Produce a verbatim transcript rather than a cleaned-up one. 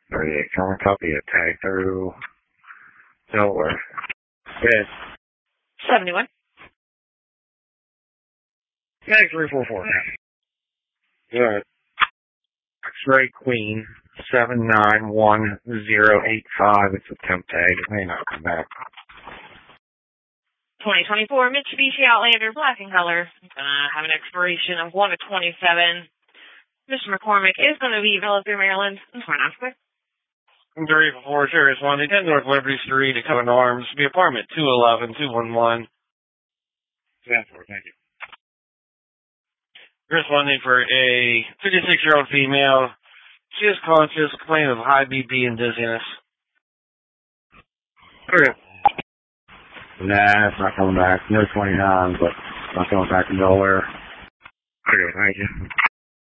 thirty-eight, current copy a tag through Delaware. Yes. seventy-one. Tag three four four. Good. X-ray Queen, seven nine one zero eight five. It's a temp tag. It may not come back. twenty twenty-four Mitsubishi Outlander, black in color. Gonna have an expiration of one of twenty-seven. Mister McCormick is going to be available through Maryland. three four Sirius one, ten North Liberty Street, Covenant Arms, be apartment two eleven two one one. Yeah, thank you. Responding for a fifty-six-year-old female. She is conscious, complaining of high B P and dizziness. Okay. Nah, it's not coming back. No twenty-nine, but it's not coming back to nowhere. Okay, thank you.